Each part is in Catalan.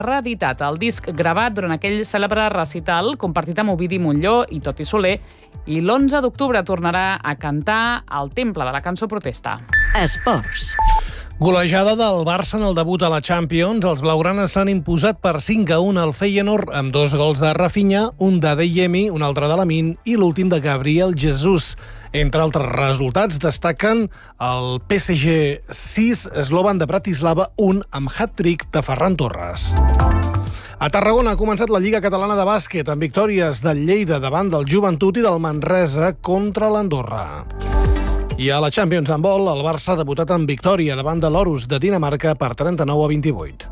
reeditat el disc gravat durant aquell cèlebre recital compartit amb Ovidi Montllor i Toti Soler, i l'11 d'octubre tornarà a cantar al Temple de la Cançó Protesta. Esports. Golejada del Barça en el debut a la Champions. Els blaugranes s'han imposat per 5-1 al Feyenoord amb 2 gols de Rafinha, un de Adeyemi, un altre de Lamine i l'últim de Gabriel Jesus. Entre altres resultats destaquen el PSG 6, Slovan de Bratislava 1 amb hat-trick de Ferran Torres. A Tarragona ha començat la Lliga Catalana de Bàsquet amb victòries del Lleida davant del Joventut i del Manresa contra l'Andorra. I a la Champions d'handbol, el Barça ha debutat amb victòria davant de l'Orus de Dinamarca per 39-28.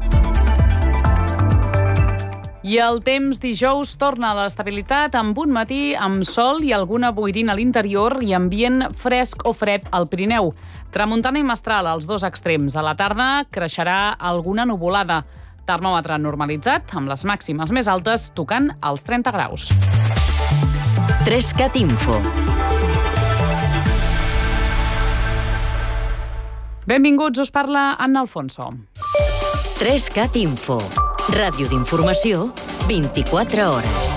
I el temps dijous torna a l'estabilitat amb un matí amb sol i alguna boirina a l'interior i ambient fresc o fred al Pirineu. Tramuntana i mestral als 2 extrems. A la tarda creixerà alguna nuvolada. Termòmetre normalitzat amb les màximes més altes tocant els 30 graus. 3CAT Info. Benvinguts, us parla Anna Alfonso. 3CAT Info. Ràdio d'informació, 24 hores.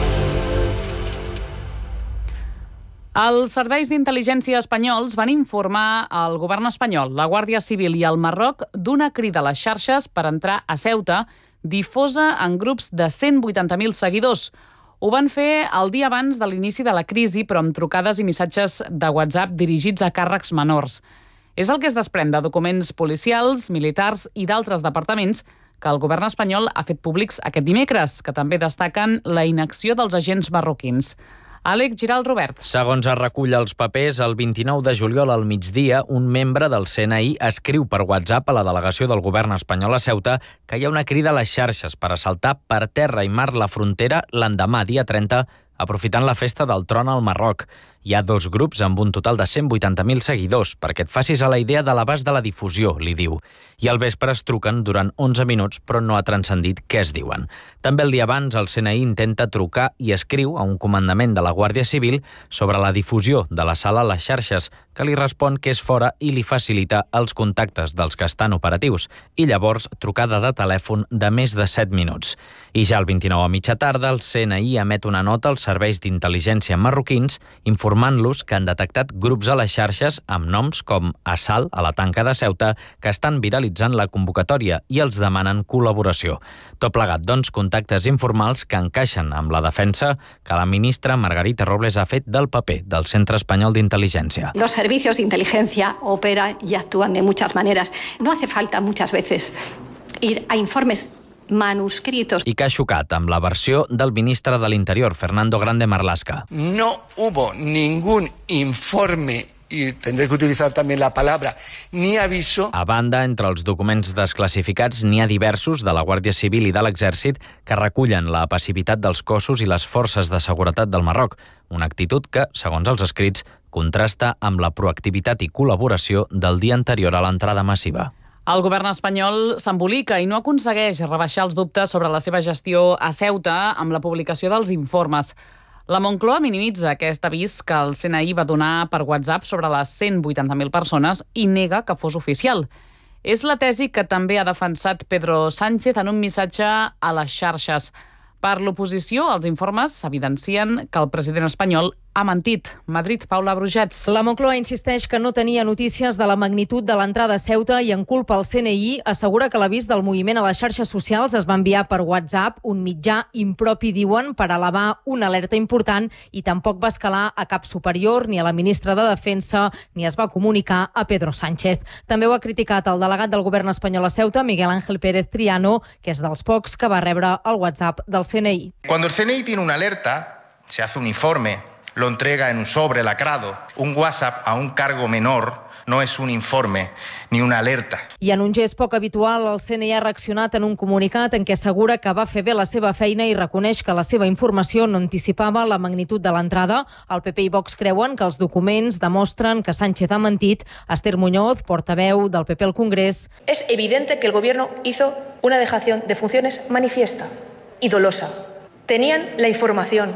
Els serveis d'intel·ligència espanyols van informar al govern espanyol, la Guàrdia Civil i el Marroc d'una crida a les xarxes per entrar a Ceuta, difosa en grups de 180.000 seguidors. Ho van fer el dia abans de l'inici de la crisi, però amb trucades i missatges de WhatsApp dirigits a càrrecs menors. És el que es desprèn de documents policials, militars i d'altres departaments que el govern espanyol ha fet públics aquest dimecres, que també destaquen la inacció dels agents marroquins. Àlex Giral Robert. Segons es recull els papers, el 29 de juliol al migdia, un membre del CNI escriu per WhatsApp a la delegació del govern espanyol a Ceuta que hi ha una crida a les xarxes per assaltar per terra i mar la frontera l'endemà, dia 30, aprofitant la festa del tron al Marroc. Hi ha 2 grups amb un total de 180.000 seguidors, perquè et facis a la idea de l'abast de la difusió, li diu. I al vespre es truquen durant 11 minuts, però no ha transcendit què es diuen. També el dia abans, el CNI intenta trucar i escriu a un comandament de la Guàrdia Civil sobre la difusió de la sala a les xarxes, que li respon que és fora i li facilita els contactes dels que estan operatius. I llavors, trucada de telèfon de més de 7 minuts. I ja el 29 a mitja tarda, el CNI emet una nota als serveis d'intel·ligència marroquins informant-los que han detectat grups a les xarxes amb noms com Assalt a la tanca de Ceuta que estan viralitzant la convocatòria i els demanen col·laboració. Tot plegat, doncs, contactes informals que encaixen amb la defensa que la ministra Margarita Robles ha fet del paper del Centre Espanyol d'Intel·ligència. Los servicios de inteligencia operan y actúan de muchas maneras. No hace falta muchas veces ir a informes manuscritos. I que ha xocat amb la versió del ministre de l'Interior, Fernando Grande Marlaska. No hubo ningún informe, y tendré que utilizar también la palabra, ni aviso. A banda, entre els documents desclassificats n'hi ha diversos de la Guàrdia Civil i de l'Exèrcit que recullen la passivitat dels cossos i les forces de seguretat del Marroc, una actitud que, segons els escrits, contrasta amb la proactivitat i col·laboració del dia anterior a l'entrada massiva. El govern espanyol s'embolica i no aconsegueix rebaixar els dubtes sobre la seva gestió a Ceuta amb la publicació dels informes. La Moncloa minimitza aquest avís que el CNI va donar per WhatsApp sobre les 180.000 persones i nega que fos oficial. És la tesi que també ha defensat Pedro Sánchez en un missatge a les xarxes. Per l'oposició, els informes evidencien que el president espanyol ha mentit. Madrid, Paula Brujats. La Moncloa insisteix que no tenia notícies de la magnitud de l'entrada a Ceuta i en culpa el CNI assegura que l'avís del moviment a les xarxes socials es va enviar per WhatsApp, un mitjà impropi, diuen, per elevar una alerta important i tampoc va escalar a cap superior ni a la ministra de Defensa ni es va comunicar a Pedro Sánchez. També ho ha criticat el delegat del govern espanyol a Ceuta, Miguel Ángel Pérez Triano, que és dels pocs que va rebre el WhatsApp del CNI. Cuando el CNI tiene una alerta, se hace un informe, lo entrega en un sobre lacrado. Un WhatsApp a un cargo menor no és un informe ni una alerta. I en un gest poc habitual, el CNI ha reaccionat en un comunicat en què assegura que va fer bé la seva feina i reconeix que la seva informació no anticipava la magnitud de l'entrada. El PP i Vox creuen que els documents demostren que Sánchez ha mentit. Esther Muñoz, portaveu del PP al Congrés. Es evidente que el gobierno hizo una dejación de funciones manifiesta y dolosa. Tenían la información.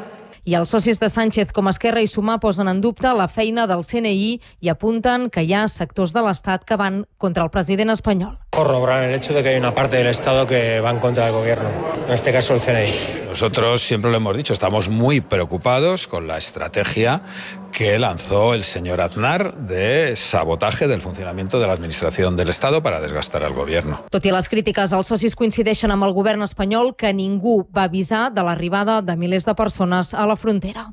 I els socis de Sánchez com Esquerra i Sumar posen en dubte la feina del CNI i apunten que hi ha sectors de l'Estat que van contra el president espanyol. Corroboran el hecho de que hay una parte del Estado que va en contra del gobierno, en este caso el CNI. Nosotros siempre lo hemos dicho, estamos muy preocupados con la estrategia que lanzó el señor Aznar de sabotaje del funcionamiento de la Administración del Estado para desgastar al gobierno. Tot i les crítiques, els socis coincideixen amb el govern espanyol que ningú va avisar de l'arribada de milers de persones a la frontera.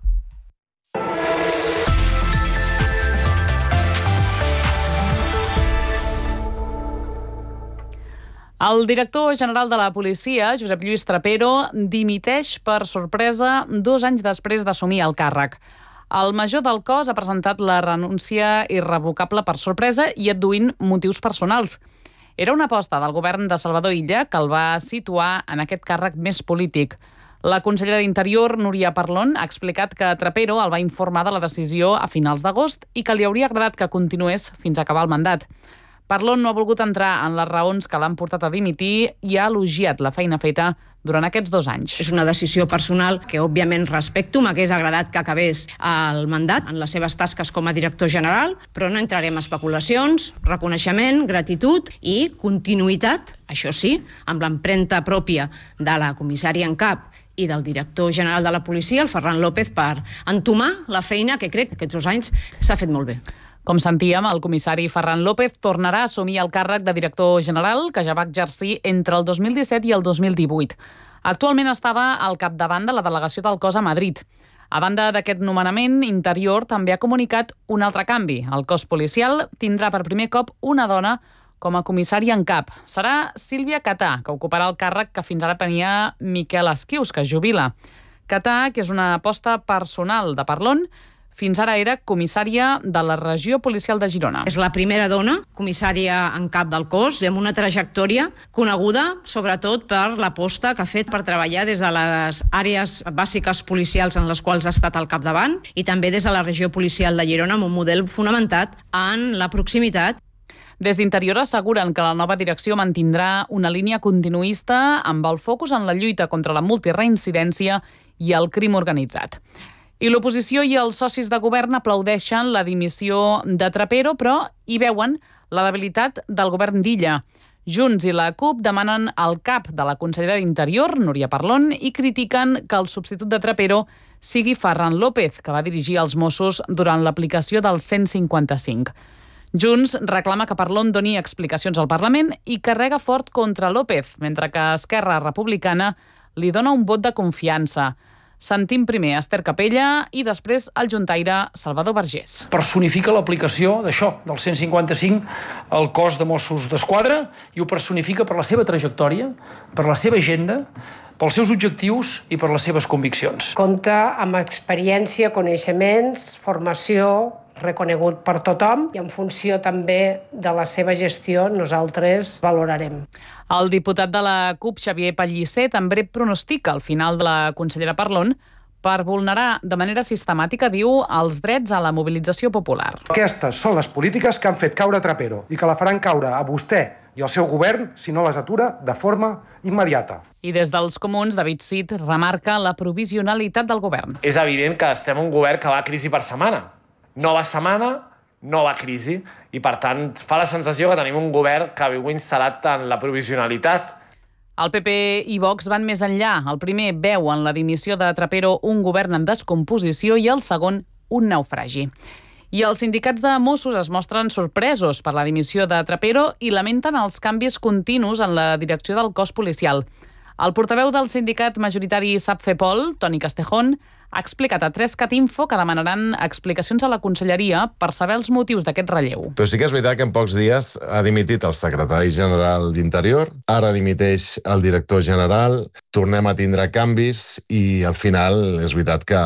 El director general de la policia, Josep Lluís Trapero, dimiteix per sorpresa 2 anys després d'assumir el càrrec. El major del cos ha presentat la renúncia irrevocable per sorpresa i adduint motius personals. Era una aposta del govern de Salvador Illa que el va situar en aquest càrrec més polític. La consellera d'Interior, Núria Parlon, ha explicat que Trapero el va informar de la decisió a finals d'agost i que li hauria agradat que continués fins a acabar el mandat. Parlon no ha volgut entrar en les raons que l'han portat a dimitir i ha elogiat la feina feta durant aquests 2 anys. És una decisió personal que, òbviament, respecto. M'hagués agradat que acabés el mandat en les seves tasques com a director general, però no entrarem en especulacions, reconeixement, gratitud i continuïtat, això sí, amb l'empremta pròpia de la comissària en cap i del director general de la policia, el Ferran López, per entomar la feina que crec que aquests 2 anys s'ha fet molt bé. Com sentíem, el comissari Ferran López tornarà a assumir el càrrec de director general que ja va exercir entre el 2017 i el 2018. Actualment estava al capdavant de la delegació del cos a Madrid. A banda d'aquest nomenament, Interior també ha comunicat un altre canvi. El cos policial tindrà per primer cop una dona com a comissària en cap. Serà Sílvia Catà, que ocuparà el càrrec que fins ara tenia Miquel Esquius, que es jubila. Catà, que és una aposta personal de Parlon, fins ara era comissària de la regió policial de Girona. És la primera dona comissària en cap del cos, amb una trajectòria coneguda sobretot per l'aposta que ha fet per treballar des de les àrees bàsiques policials en les quals ha estat al capdavant i també des de la regió policial de Girona amb un model fonamentat en la proximitat. Des d'Interior asseguren que la nova direcció mantindrà una línia continuista amb el focus en la lluita contra la multireincidència i el crim organitzat. I l'oposició i els socis de govern aplaudeixen la dimissió de Trapero, però hi veuen la debilitat del govern d'Illa. Junts i la CUP demanen el cap de la consellera d'Interior, Núria Parlon, i critiquen que el substitut de Trapero sigui Ferran López, que va dirigir els Mossos durant l'aplicació del 155. Junts reclama que Parlon doni explicacions al Parlament i carrega fort contra López, mentre que Esquerra Republicana li dona un vot de confiança. Sentim primer Esther Capella i després el juntaire Salvador Vergés. Personifica l'aplicació d'això, del 155, al cos de Mossos d'Esquadra i ho personifica per la seva trajectòria, per la seva agenda, pels seus objectius i per les seves conviccions. Compta amb experiència, coneixements, formació, reconegut per tothom i en funció també de la seva gestió nosaltres valorarem. El diputat de la CUP, Xavier Pellicer, també pronostica el final de la consellera Parlon per vulnerar de manera sistemàtica, diu, els drets a la mobilització popular. Aquestes són les polítiques que han fet caure Trapero i que la faran caure a vostè i al seu govern si no les atura de forma immediata. I des dels comuns, David Cid remarca la provisionalitat del govern. És evident que estem en un govern que va a crisi per setmana. Nova setmana, nova crisi, i per tant fa la sensació que tenim un govern que viu instal·lat en la provisionalitat. El PP i Vox van més enllà. El primer veu en la dimissió de Trapero un govern en descomposició i el segon un naufragi. I els sindicats de Mossos es mostren sorpresos per la dimissió de Trapero i lamenten els canvis continus en la direcció del cos policial. El portaveu del sindicat majoritari SAPFEPOL, Toni Castejón, ha explicat a 3cat Info que demanaran explicacions a la conselleria per saber els motius d'aquest relleu. Però sí que és veritat que en pocs dies ha dimitit el secretari general d'Interior, ara dimiteix el director general, tornem a tindre canvis i al final és veritat que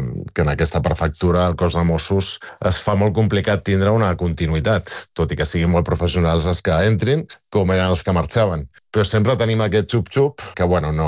en aquesta prefectura el cos de Mossos es fa molt complicat tindre una continuïtat, tot i que siguin molt professionals els que entrin, com eren els que marxaven. Però sempre tenim aquest xup-xup que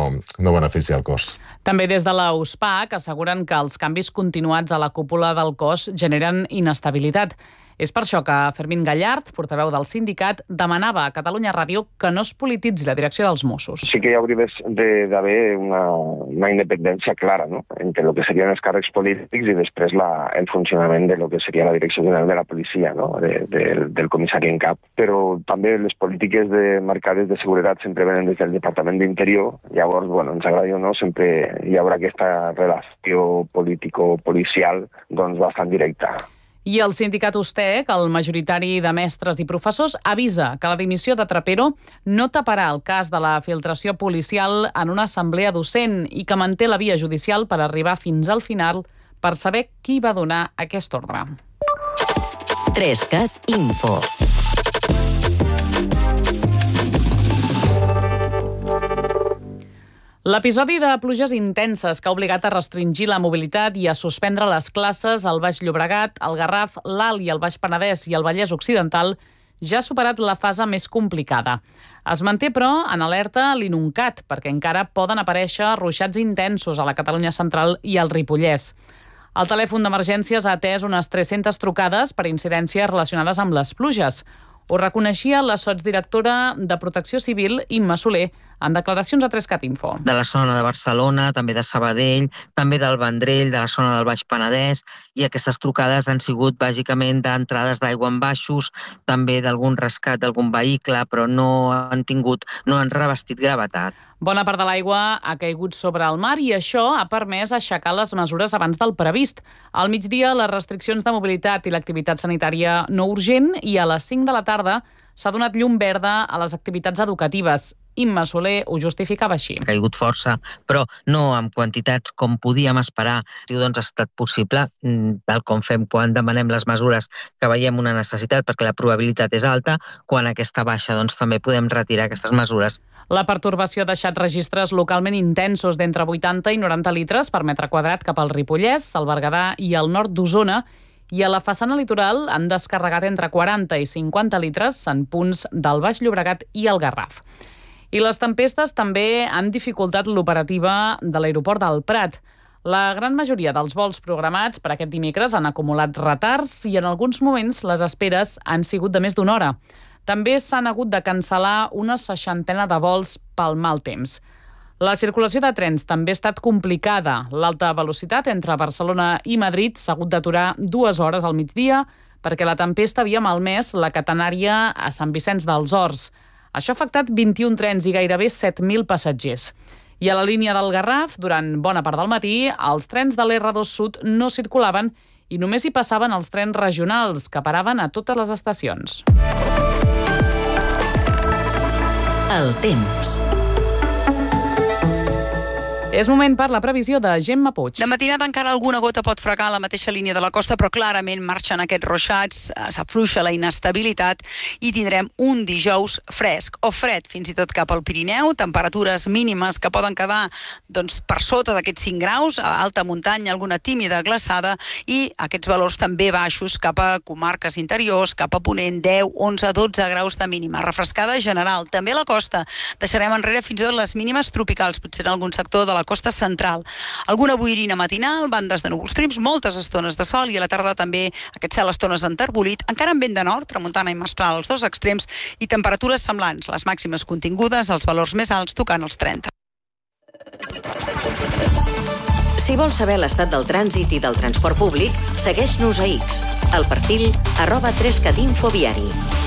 no beneficia el cos. També des de la USPAC asseguren que els canvis continuats a la cúpula del cos generen inestabilitat. És per això que Fermín Gallard, portaveu del sindicat, demanava a Catalunya Ràdio que no es polititzi la direcció dels Mossos. Sí que hi hauria d'haver una independència clara, no?, entre el que serien els càrrecs polítics i després el funcionament de lo que seria la direcció general de la policia, no?, del comissari en cap. Però també les polítiques marcades de seguretat sempre venen des del Departament d'Interior. Llavors, ens agradi o no, sempre hi haurà aquesta relació político-policial bastant directa. I el sindicat USTEC, el majoritari de mestres i professors, avisa que la dimissió de Trapero no taparà el cas de la filtració policial en una assemblea docent i que manté la via judicial per arribar fins al final per saber qui va donar aquest ordre. 3CAT Info. L'episodi de pluges intenses que ha obligat a restringir la mobilitat i a suspendre les classes al Baix Llobregat, al Garraf, l'Alt i el Baix Penedès i el Vallès Occidental ja ha superat la fase més complicada. Es manté, però, en alerta l'Inuncat, perquè encara poden aparèixer ruixats intensos a la Catalunya central i al Ripollès. El telèfon d'emergències ha atès unes 300 trucades per incidències relacionades amb les pluges. Ho reconeixia la sotsdirectora de Protecció Civil, Imma Soler, en declaracions a 3CAT Info. De la zona de Barcelona, també de Sabadell, també del Vendrell, de la zona del Baix Penedès, i aquestes trucades han sigut bàsicament d'entrades d'aigua en baixos, també d'algun rescat d'algun vehicle, però no han revestit gravetat. Bona part de l'aigua ha caigut sobre el mar i això ha permès aixecar les mesures abans del previst. Al migdia, les restriccions de mobilitat i l'activitat sanitària no urgent i a les 5 de la tarda s'ha donat llum verda a les activitats educatives. Imma Soler ho justificava així. Ha caigut força, però no amb quantitats com podíem esperar. Ha estat possible, tal com fem quan demanem les mesures que veiem una necessitat, perquè la probabilitat és alta, quan aquesta baixa també podem retirar aquestes mesures. La pertorbació ha deixat registres localment intensos d'entre 80 i 90 litres per metre quadrat cap al Ripollès, el Berguedà i el nord d'Osona, i a la façana litoral han descarregat entre 40 i 50 litres en punts del Baix Llobregat i el Garraf. I les tempestes també han dificultat l'operativa de l'aeroport del Prat. La gran majoria dels vols programats per aquest dimecres han acumulat retards i en alguns moments les esperes han sigut de més d'una hora. També s'han hagut de cancel·lar una 60 de vols pel mal temps. La circulació de trens també ha estat complicada. L'alta velocitat entre Barcelona i Madrid s'ha hagut d'aturar 2 hores al migdia perquè la tempesta havia malmès la catenària a Sant Vicenç dels Horts. Això ha afectat 21 trens i gairebé 7.000 passatgers. I a la línia del Garraf, durant bona part del matí, els trens de l'R2 Sud no circulaven i només hi passaven els trens regionals, que paraven a totes les estacions. El temps. És moment per la previsió de Gemma Puig. De matinada encara alguna gota pot fregar a la mateixa línia de la costa, però clarament marxen aquests ruixats, s'afluixa la inestabilitat i tindrem un dijous fresc o fred, fins i tot cap al Pirineu, temperatures mínimes que poden quedar per sota d'aquests 5 graus, a alta muntanya alguna tímida glaçada i aquests valors també baixos cap a comarques interiors, cap a Ponent, 10, 11, 12 graus de mínima. Refrescada general, també a la costa. Deixarem enrere fins i tot les mínimes tropicals, potser en algun sector de la costa central. Alguna boirina matinal, bandes de núvols prims, moltes estones de sol i a la tarda també aquest cel estones enterbolit, encara amb vent de nord, tramuntana i mestral als dos extrems i temperatures semblants, les màximes contingudes, els valors més alts tocant els 30. Si vols saber l'estat del trànsit i del transport públic, segueix-nos a X, al perfil @3catinfoviari.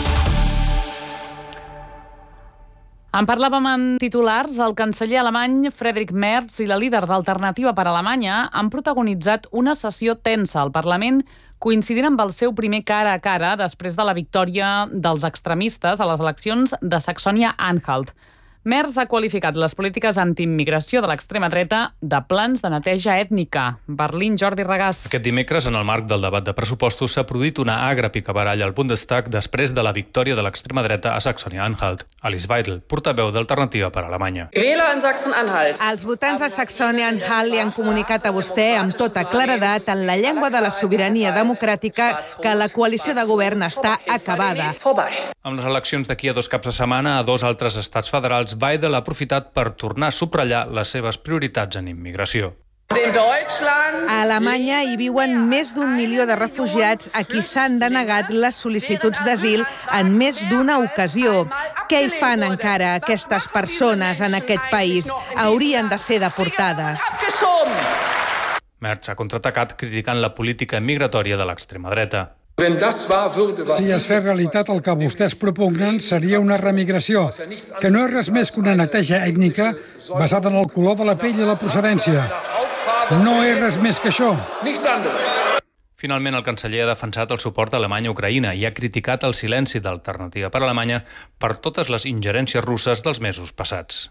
En parlàvem en titulars. El canceller alemany Friedrich Merz i la líder d'Alternativa per Alemanya han protagonitzat una sessió tensa al Parlament coincidint amb el seu primer cara a cara després de la victòria dels extremistes a les eleccions de Saxònia-Anhalt. Merz ha qualificat les polítiques antiimmigració de l'extrema dreta de plans de neteja ètnica. Berlín, Jordi Regàs. Aquest dimecres, en el marc del debat de pressupostos, s'ha produït una agra picabaralla al Bundestag després de la victòria de l'extrema dreta a Saxònia-Anhalt. Alice Weidel, portaveu d'Alternativa per Alemanya. Els votants a Saxònia-Anhalt li han comunicat a vostè amb tota claredat en la llengua de la sobirania democràtica que la coalició de govern està acabada. Amb les eleccions d'aquí a 2 caps de setmana a 2 altres estats federals, Weidel ha aprofitat per tornar a subratllar les seves prioritats en immigració. A Alemanya hi viuen més d'1 milió de refugiats a qui s'han denegat les sol·licituds d'asil en més d'una ocasió. Què hi fan encara aquestes persones en aquest país? Haurien de ser deportades. Merz ha contraatacat criticant la política migratòria de l'extrema dreta. Si es fes realitat el que vostès propugnen, seria una remigració, que no és res més que una neteja ètnica basada en el color de la pell i la procedència. No és res més que això. Finalment, el canceller ha defensat el suport alemany a Ucraïna i ha criticat el silenci d'Alternativa per Alemanya per totes les ingerències russes dels mesos passats.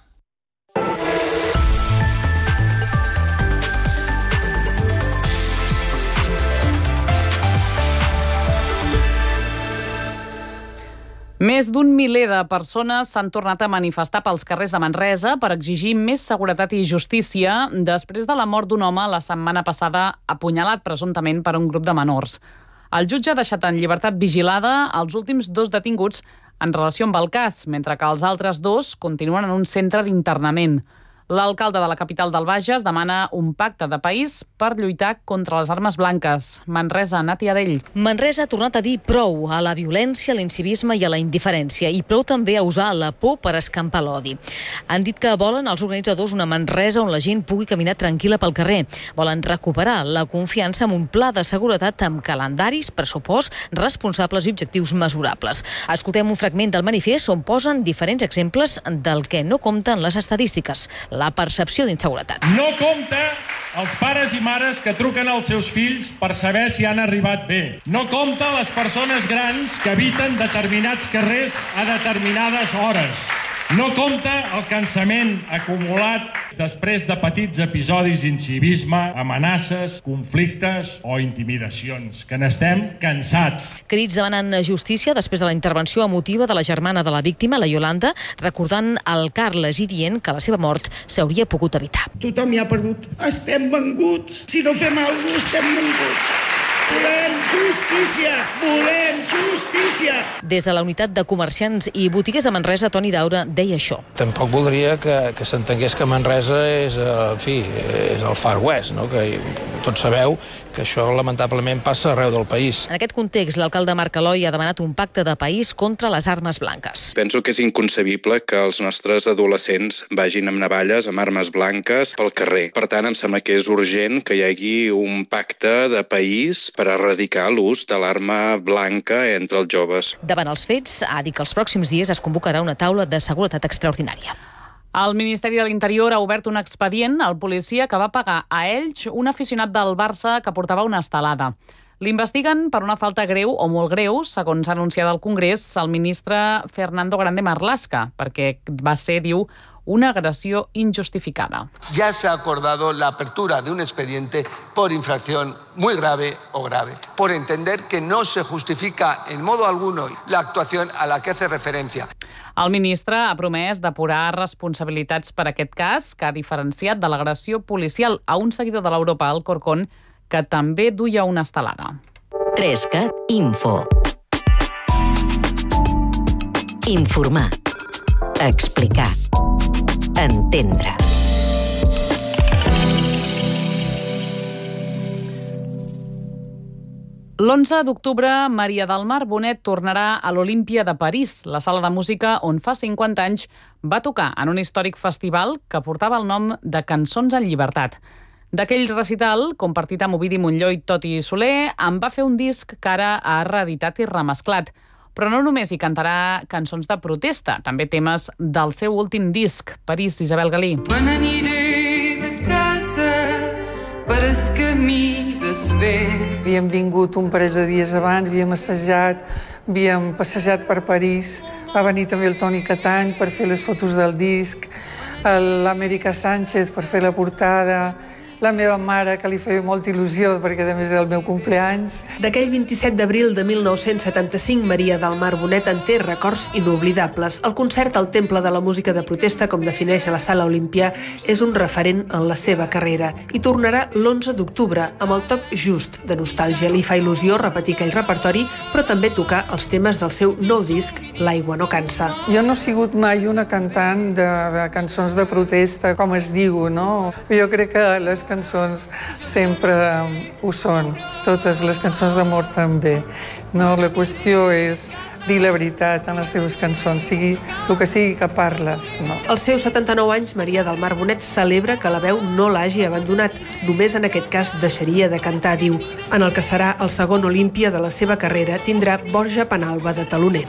Més d'1 miler de persones s'han tornat a manifestar pels carrers de Manresa per exigir més seguretat i justícia després de la mort d'un home la setmana passada apunyalat presumptament per un grup de menors. El jutge ha deixat en llibertat vigilada els últims 2 detinguts en relació amb el cas, mentre que els altres 2 continuen en un centre d'internament. L'alcalde de la capital del Bages demana un pacte de país per lluitar contra les armes blanques. Manresa, Nati Adell. Manresa ha tornat a dir prou a la violència, a l'incivisme i a la indiferència, i prou també a usar la por per escampar l'odi. Han dit que volen els organitzadors una Manresa on la gent pugui caminar tranquil·la pel carrer. Volen recuperar la confiança amb un pla de seguretat amb calendaris, pressupost, responsables i objectius mesurables. Escoltem un fragment del manifest on posen diferents exemples del que no compten les estadístiques. La percepció d'inseguretat. No compta els pares i mares que truquen als seus fills per saber si han arribat bé. No compta les persones grans que habiten determinats carrers a determinades hores. No compta el cansament acumulat després de petits episodis d'incivisme, amenaces, conflictes o intimidacions, que n'estem cansats. Crits demanen justícia després de la intervenció emotiva de la germana de la víctima, la Yolanda, recordant el Carles i dient que la seva mort s'hauria pogut evitar. Tothom hi ha perdut. Estem venguts. Si no fem alguna cosa, estem venguts. Volem justícia! Volem justícia! Des de la unitat de comerciants i botiguers de Manresa, Toni Daura deia això. Tampoc voldria que s'entengués que Manresa és, és el Far West, no? Que tots sabeu que això lamentablement passa arreu del país. En aquest context, l'alcalde Marc Eloi ha demanat un pacte de país contra les armes blanques. Penso que és inconcebible que els nostres adolescents vagin amb navalles, amb armes blanques pel carrer. Per tant, em sembla que és urgent que hi hagi un pacte de país per erradicar l'ús de l'arma blanca entre els joves. Davant els fets, ha dit que els pròxims dies es convocarà una taula de seguretat extraordinària. El Ministeri de l'Interior ha obert un expedient al policia que va pagar a Elx un aficionat del Barça que portava una estelada. L'investiguen per una falta greu o molt greu, segons ha anunciat al Congrés el ministre Fernando Grande Marlaska, perquè va ser, diu, una agressió injustificada. Ya se ha acordado la apertura de un expediente por infracción muy grave o grave, por entender que no se justifica en modo alguno la actuación a la que hace referencia. El ministre ha promès depurar responsabilitats per aquest cas, que ha diferenciat de l'agressió policial a un seguidor de l'Europa, Alcorcón, que també duia una estelada. 3CAT Info. Informar. Explicar. Entendre. L'11 d'octubre, Maria del Mar Bonet tornarà a l'Olímpia de París, la sala de música on fa 50 anys va tocar en un històric festival que portava el nom de Cançons en Llibertat. D'aquell recital, compartit amb Ovidi Montllor i Toti Soler, en va fer un disc que ara ha reeditat i remesclat. Però no només hi cantarà cançons de protesta, també temes del seu últim disc, París, Isabel Galí. Me n'aniré de casa per el camí desvent. Havíem vingut un parell de dies abans, havíem assajat, havíem passejat per París, va venir també el Toni Catany per fer les fotos del disc, l'Amèrica Sánchez per fer la portada, la meva mare, que li feia molta il·lusió, perquè a més era el meu cumpleaños. D'aquell 27 d'abril de 1975, Maria del Mar Bonet en té records inoblidables. El concert al Temple de la Música de Protesta, com defineix a la Sala Olímpia, és un referent en la seva carrera i tornarà l'11 d'octubre amb el toc just de nostàlgia. Li fa il·lusió repetir aquell repertori, però també tocar els temes del seu nou disc, L'aigua no cansa. Jo no he sigut mai una cantant de cançons de protesta, com es diu, no? Jo crec que les cançons cançons sempre ho són. Totes les cançons d'amor també. No, la qüestió és dir la veritat en les teves cançons, sigui el que sigui que parles. No. Als seus 79 anys, Maria del Mar Bonet celebra que la veu no l'hagi abandonat. Només en aquest cas deixaria de cantar, diu. En el que serà el segon Olímpia de la seva carrera tindrà Borja Penalba de taloner.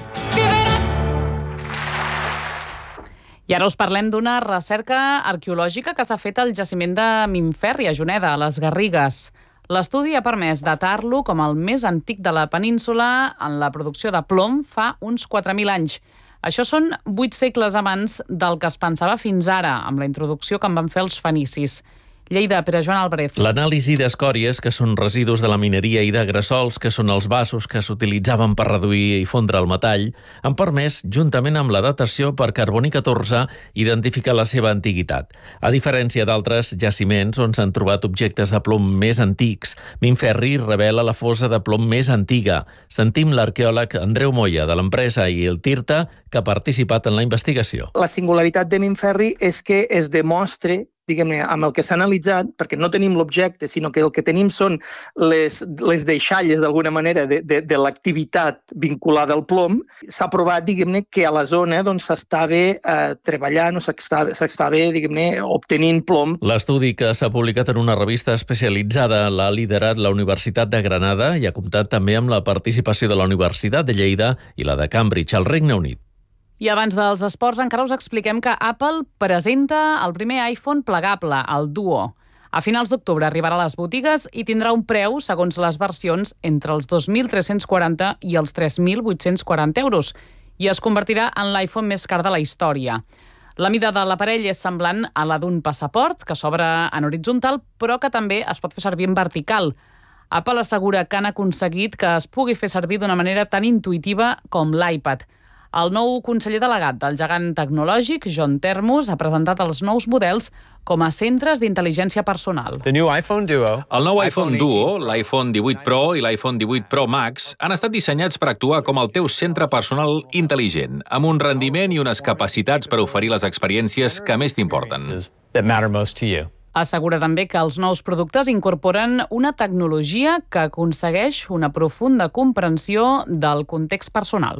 I ara us parlem d'una recerca arqueològica que s'ha fet al jaciment de Minferri, a Juneda, a les Garrigues. L'estudi ha permès datar-lo com el més antic de la península en la producció de plom fa uns 4.000 anys. Això són 8 segles abans del que es pensava fins ara, amb la introducció que en van fer els fenicis. Lleida, Pere Joan Albrez. L'anàlisi d'escòries, que són residus de la mineria, i de gressols, que són els vasos que s'utilitzaven per reduir i fondre el metall, han permès, juntament amb la datació per carboni 14, identificar la seva antiguitat. A diferència d'altres jaciments on s'han trobat objectes de plom més antics, Minferri revela la fosa de plom més antiga. Sentim l'arqueòleg Andreu Moya, de l'empresa i el TIRTA, que ha participat en la investigació. La singularitat de Minferri és que es demostra, diguem-ne, amb el que s'ha analitzat, perquè no tenim l'objecte, sinó que el que tenim són les deixalles, d'alguna manera, de l'activitat vinculada al plom. S'ha provat, diguem-ne, que a la zona s'estava treballant o s'estava, diguem-ne, obtenint plom. L'estudi, que s'ha publicat en una revista especialitzada, l'ha liderat la Universitat de Granada i ha comptat també amb la participació de la Universitat de Lleida i la de Cambridge, al Regne Unit. I abans dels esports encara us expliquem que Apple presenta el primer iPhone plegable, el Duo. A finals d'octubre arribarà a les botigues i tindrà un preu, segons les versions, entre els 2.340 i els 3.840 euros i es convertirà en l'iPhone més car de la història. La mida de l'aparell és semblant a la d'un passaport, que s'obre en horitzontal, però que també es pot fer servir en vertical. Apple assegura que han aconseguit que es pugui fer servir d'una manera tan intuïtiva com l'iPad. El nou conseller delegat del gegant tecnològic, John Termus, ha presentat els nous models com a centres d'intel·ligència personal. El nou iPhone Duo, l'iPhone 18 Pro i l'iPhone 18 Pro Max han estat dissenyats per actuar com el teu centre personal intel·ligent, amb un rendiment i unes capacitats per oferir les experiències que més t'importen. Assegura també que els nous productes incorporen una tecnologia que aconsegueix una profunda comprensió del context personal.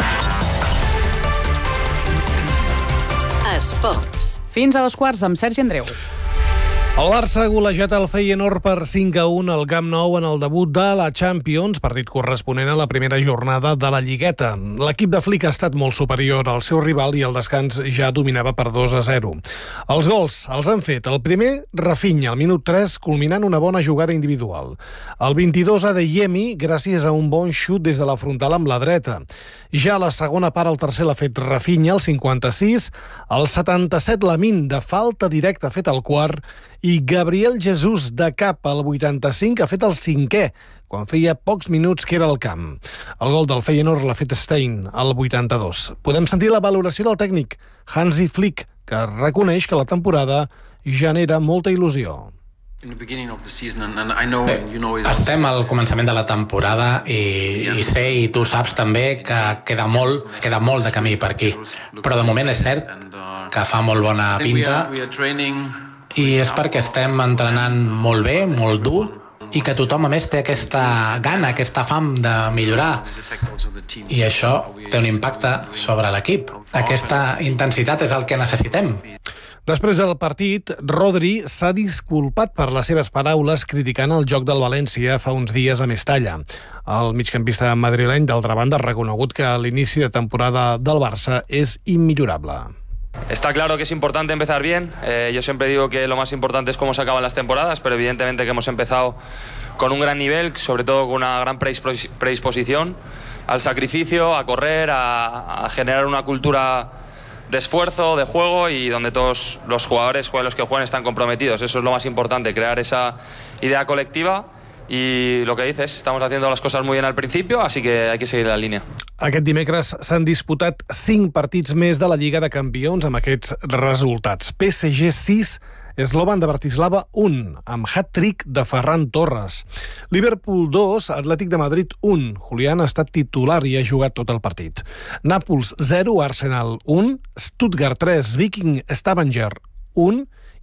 Esports. Fins a 2:15 amb Sergi Andreu. El Barça ha golejat el Feyenoord per 5-1 al Camp Nou en el debut de la Champions, partit corresponent a la primera jornada de la Lligueta. L'equip de Flick ha estat molt superior al seu rival i el descans ja dominava per 2-0. Els gols els han fet el primer, Rafinha, al minut 3, culminant una bona jugada individual. El 22, Adeyemi, gràcies a un bon xut des de la frontal amb la dreta. Ja a la segona part, el tercer l'ha fet Rafinha, al 56, el 77, Lamine, de falta directa, ha fet el quart, i Gabriel Jesús, de cap, al 85, ha fet el 5è, quan feia pocs minuts que era al camp. El gol del Feyenoord l'ha fet Stein, al 82. Podem sentir la valoració del tècnic, Hansi Flick, que reconeix que la temporada genera molta il·lusió. Estem al començament de la temporada i sé, i tu saps també, que queda molt de camí per aquí. Però de moment és cert que fa molt bona pinta i és perquè estem entrenant molt bé, molt dur, i que tothom a més té aquesta gana, aquesta fam de millorar. I això té un impacte sobre l'equip. Aquesta intensitat és el que necessitem. Després del partit, Rodri s'ha disculpat per les seves paraules criticant el joc del València fa uns dies a Mestalla. El migcampista madrileny, d'altra banda, ha reconegut que l'inici de temporada del Barça és immillorable. Está claro que es importante empezar bien. Yo siempre digo que lo más importante es cómo se acaban las temporadas, pero evidentemente que hemos empezado con un gran nivel, sobre todo con una gran predisposición al sacrificio, a correr, a generar una cultura de esfuerzo, de juego, y donde todos los jugadores, los que juegan, están comprometidos. Eso es lo más importante, crear esa idea colectiva. Y lo que dices, estamos haciendo las cosas muy bien al principio, así que hay que seguir la línia. Aquest dimecres s'han disputat 5 partits més de la Lliga de Campions amb aquests resultats. PSG 6, Slovan de Bratislava 1, amb hat-trick de Ferran Torres. Liverpool 2, Atlètic de Madrid 1. Julián ha estat titular i ha jugat tot el partit. Nàpols 0, Arsenal 1, Stuttgart 3, Viking Stavanger 1,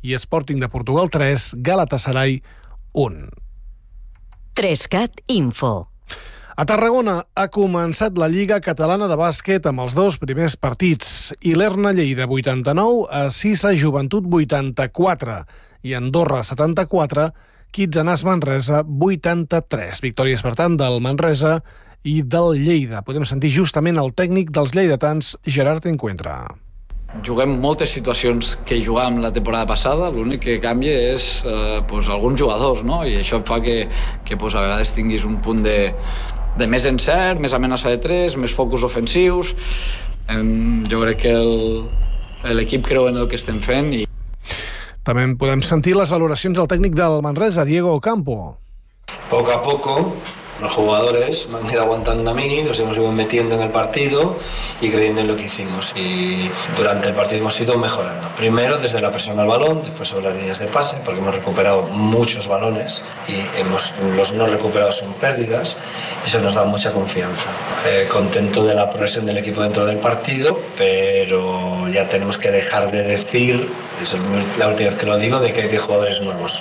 i Sporting de Portugal 3, Galatasaray 1. 3CAT Info. A Tarragona ha començat la Lliga Catalana de Bàsquet amb els 2 primers partits. Ilerna Lleida 89, a Sisa Joventut 84 i Andorra 74, Kitsanàs Manresa 83. Victòries, per tant, del Manresa i del Lleida. Podem sentir justament el tècnic dels lleidatans, Gerard Encuentra. Juguem moltes situacions que jugàvem la temporada passada, l'únic que canvia és alguns jugadors, no? I això fa que a vegades tinguis un punt de més encert, més amenaça de 3, més focus ofensius. Jo crec que l'equip creu en el que estem fent. També podem sentir les valoracions del tècnic del Manresa, Diego Ocampo. Poco a poco los jugadores me han ido aguantando a mí, nos hemos ido metiendo en el partido y creyendo en lo que hicimos. Y durante el partido hemos ido mejorando. Primero desde la presión al balón, después sobre las líneas de pase, porque hemos recuperado muchos balones y los no recuperados son pérdidas. Eso nos da mucha confianza. Contento de la progresión del equipo dentro del partido, pero ya tenemos que dejar de decir, es la última vez que lo digo, de que hay 10 jugadores nuevos.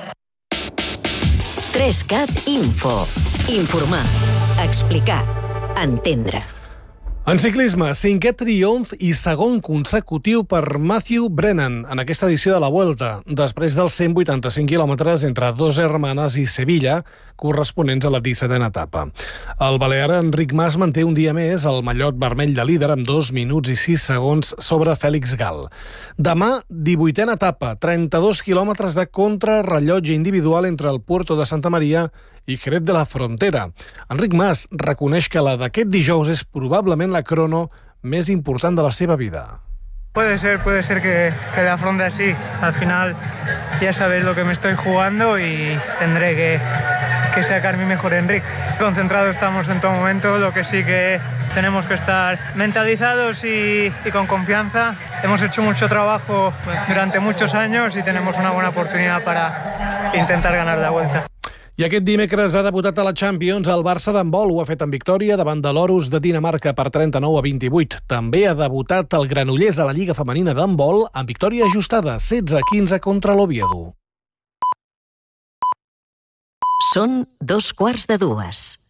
3CAT Info. Informar, explicar, entendre. En ciclisme, 5è triomf i 2è consecutiu per Matthew Brennan en aquesta edició de la Vuelta, després dels 185 quilòmetres entre Dos Hermanas i Sevilla, corresponents a la 17a etapa. El balear Enric Mas manté un dia més el mallot vermell de líder amb 2 minuts i 6 segons sobre Fèlix Gal. Demà, 18a etapa, 32 quilòmetres de contrarrellotge individual entre el Puerto de Santa Maria i Jerez de la Frontera. Enric Mas reconeix que la d'aquest dijous és probablement la crono més important de la seva vida. Puede ser que la afronte así. Al final ya sabéis lo que me estoy jugando y tendré que sacar mi mejor Enric. Concentrados estamos en todo momento, lo que sí que tenemos que estar mentalizados y con confianza. Hemos hecho mucho trabajo durante muchos años y tenemos una buena oportunidad para intentar ganar la Vuelta. I aquest dimecres ha debutat a la Champions el Barça d'handbol. Ho ha fet amb victòria davant de l'Orus de Dinamarca per 39-28. També ha debutat el Granollers a la Lliga Femenina d'handbol amb victòria ajustada, 16-15 contra l'Oviedo. Són 2:15.